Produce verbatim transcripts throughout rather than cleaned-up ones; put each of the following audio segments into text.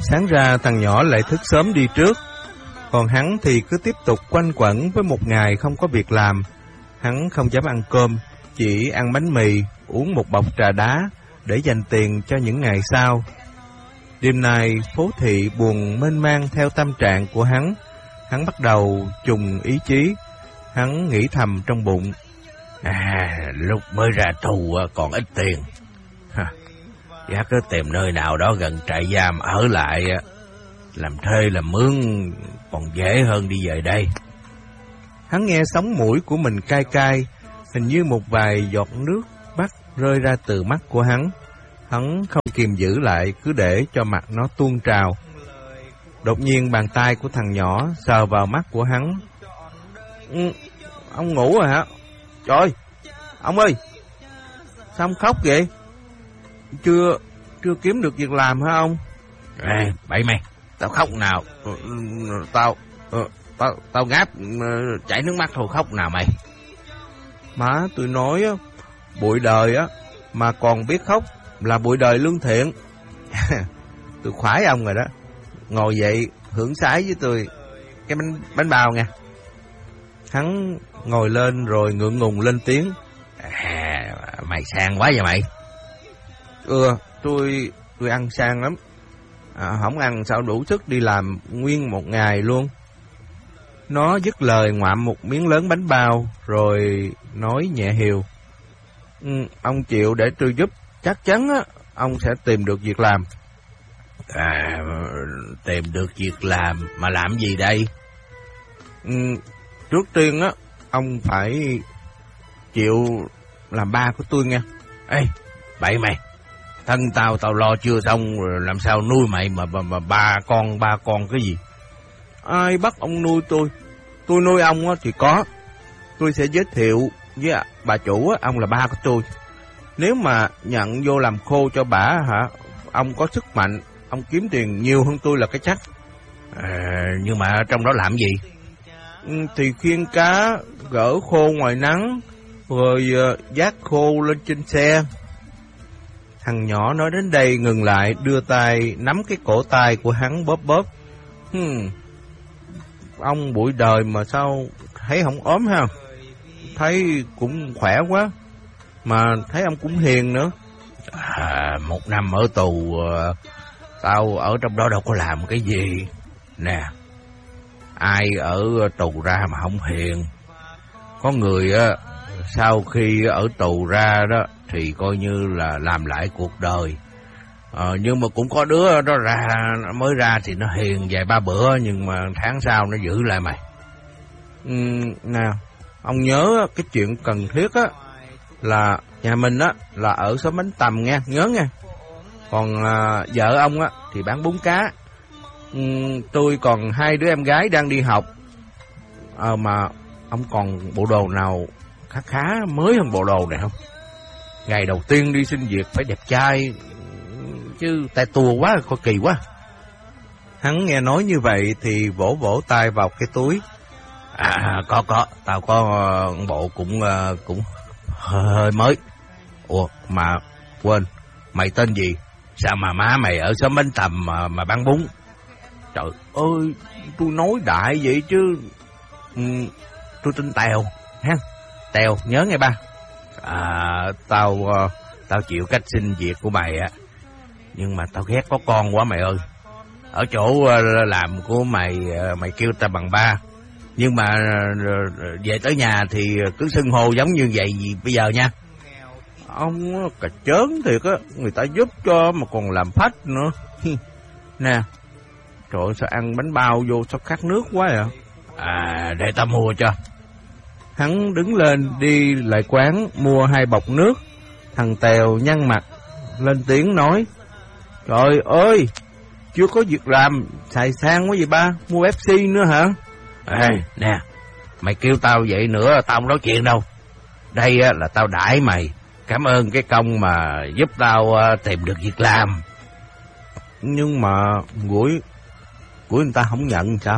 Sáng ra thằng nhỏ lại thức sớm đi trước, còn hắn thì cứ tiếp tục quanh quẩn với một ngày không có việc làm. Hắn không dám ăn cơm, chỉ ăn bánh mì, uống một bọc trà đá để dành tiền cho những ngày sau. Đêm nay phố thị buồn mênh mang theo tâm trạng của hắn. Hắn bắt đầu trùng ý chí. Hắn nghĩ thầm trong bụng: À, lúc mới ra tù còn ít tiền, chắc cứ tìm nơi nào đó gần trại giam ở lại, làm thuê làm mướn còn dễ hơn đi về đây. Hắn nghe sống mũi của mình cay cay, hình như một vài giọt nước mắt rơi ra từ mắt của hắn. Hắn không kìm giữ lại, cứ để cho mặt nó tuôn trào. Đột nhiên bàn tay của thằng nhỏ sờ vào mắt của hắn. Ừ, ông ngủ rồi hả? Trời, ông ơi, sao ông khóc vậy? Chưa chưa kiếm được việc làm hả ông? À, bậy mày, tao khóc nào? Tao tao tao ngáp chảy nước mắt thôi, khóc nào mày? Má, tôi nói á, bụi đời á mà còn biết khóc là bụi đời lương thiện. Tôi khoái ông rồi đó. Ngồi dậy hưởng sái với tôi cái bánh bánh bao nha. Hắn ngồi lên rồi ngượng ngùng lên tiếng. À, mày sang quá vậy mày? Ừ, tôi tôi ăn sang lắm. À, không ăn sao đủ sức đi làm nguyên một ngày luôn. Nó dứt lời ngoạm một miếng lớn bánh bao rồi nói nhẹ hiều. Ừ, ông chịu để tôi giúp, chắc chắn á ông sẽ tìm được việc làm. À, tìm được việc làm mà làm gì đây? Ừ, trước tiên á ông phải chịu làm ba của tôi nha. Ê, bậy mày, thân tao tao lo chưa xong rồi làm sao nuôi mày mà, mà, mà ba con ba con cái gì? Ai bắt ông nuôi tôi? Tôi nuôi ông á thì có. Tôi sẽ giới thiệu với bà chủ á, ông là ba của tôi. Nếu mà nhận vô làm khô cho bả hả, ông có sức mạnh, ông kiếm tiền nhiều hơn tôi là cái chắc. À, nhưng mà trong đó làm gì? Ừ, thì khiêng cá, gỡ khô ngoài nắng, rồi uh, vác khô lên trên xe. Thằng nhỏ nói đến đây ngừng lại, đưa tay nắm cái cổ tay của hắn bóp bóp. Hmm, ông bụi đời mà sao thấy không ốm ha? Thấy cũng khỏe quá, mà thấy ông cũng hiền nữa. À, một năm ở tù, tao ở trong đó đâu có làm cái gì. Nè, ai ở tù ra mà không hiền. Có người á, sau khi ở tù ra đó thì coi như là làm lại cuộc đời. Ờ, nhưng mà cũng có đứa đó ra mới ra thì nó hiền vài ba bữa, nhưng mà tháng sau nó giữ lại mày. Ừ, nào, ông nhớ cái chuyện cần thiết á là nhà mình á là ở xóm Bánh Tằm nha, nhớ nha. Còn à, vợ ông á thì bán bún cá. Ừ, tôi còn hai đứa em gái đang đi học. À, mà ông còn bộ đồ nào khá khá mới hơn bộ đồ này không? Ngày đầu tiên đi xin việc phải đẹp trai, chứ tay tua quá, coi kỳ quá. Hắn nghe nói như vậy thì vỗ vỗ tay vào cái túi. À, có có, tao có bộ cũng cũng hơi mới. Ủa, mà quên, mày tên gì? Sao mà má mày ở xóm Bánh Tằm mà, mà bán bún? Trời ơi, tôi nói đại vậy chứ. Ừ, tôi tên Tèo ha. Tèo, nhớ nghe ba. À, tao tao chịu cách xin việc của mày á, nhưng mà tao ghét có con quá mày ơi. Ở chỗ làm của mày, mày kêu tao bằng ba, nhưng mà về tới nhà thì cứ xưng hô giống như vậy gì bây giờ nha. Ông cà chớn thiệt á, người ta giúp cho mà còn làm phách nữa. Nè, trời ơi, sao ăn bánh bao vô sao khát nước quá vậy? À, để tao mua cho. Hắn đứng lên đi lại quán mua hai bọc nước. Thằng Tèo nhăn mặt lên tiếng nói: Trời ơi, chưa có việc làm, xài sang quá vậy ba, mua Pepsi nữa hả? Ê, nè, mày kêu tao vậy nữa, tao không nói chuyện đâu. Đây á, là tao đãi mày, cảm ơn cái công mà giúp tao uh, tìm được việc làm. Nhưng mà gửi gửi người ta không nhận sao?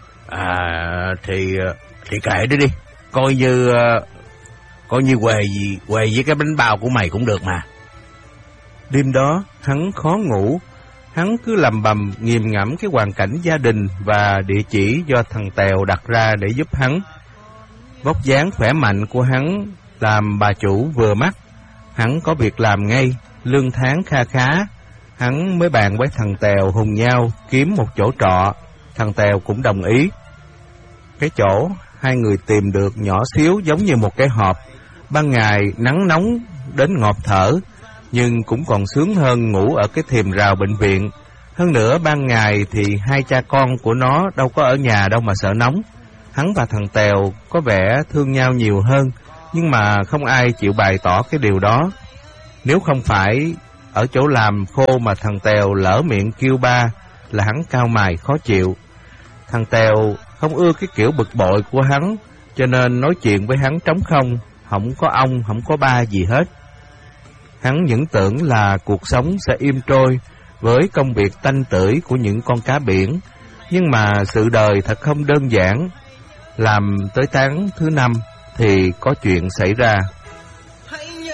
À, thì thì kệ đi đi, coi như uh, coi như quề gì quề với cái bánh bao của mày cũng được mà. Đêm đó hắn khó ngủ, Hắn cứ lầm bầm nghiền ngẫm cái hoàn cảnh gia đình và địa chỉ do thằng Tèo đặt ra để giúp hắn. Vóc dáng khỏe mạnh của hắn làm bà chủ vừa mắt. Hắn có việc làm ngay, lương tháng kha khá. Hắn mới bàn với thằng Tèo hùng nhau kiếm một chỗ trọ. Thằng Tèo cũng đồng ý. Cái chỗ hai người tìm được nhỏ xíu giống như một cái hộp. Ban ngày nắng nóng đến ngộp thở, nhưng cũng còn sướng hơn ngủ ở cái thềm rào bệnh viện. Hơn nữa ban ngày thì hai cha con của nó đâu có ở nhà đâu mà sợ nóng. Hắn và thằng Tèo có vẻ thương nhau nhiều hơn, nhưng mà không ai chịu bày tỏ cái điều đó. Nếu không phải ở chỗ làm khô mà thằng Tèo lỡ miệng kêu ba là hắn cau mày khó chịu. Thằng Tèo không ưa cái kiểu bực bội của hắn, cho nên nói chuyện với hắn trống không, không có ông, không có ba gì hết. Hắn vẫn tưởng là cuộc sống sẽ im trôi với công việc tanh tưởi của những con cá biển, nhưng mà sự đời thật không đơn giản. Làm tới tháng thứ năm thì có chuyện xảy ra.